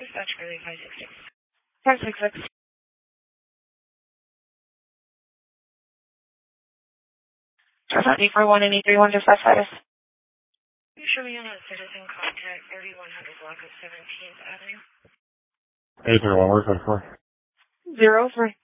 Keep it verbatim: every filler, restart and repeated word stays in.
Dispatch Charlie five six six. five six six. eight four one and eight three one, dispatch status. You show me on a citizen contact thirty-one hundred block of seventeenth Avenue. eight three one, where's that for? Zero three.